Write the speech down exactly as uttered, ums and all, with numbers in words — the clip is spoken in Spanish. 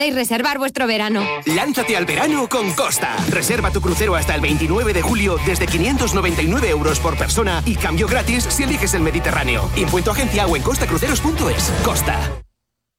Y reservar vuestro verano. Lánzate al verano con Costa. Reserva tu crucero hasta el veintinueve de julio desde quinientos noventa y nueve euros por persona y cambio gratis si eliges el Mediterráneo. Impuesto agencia o en costacruceros punto es. Costa.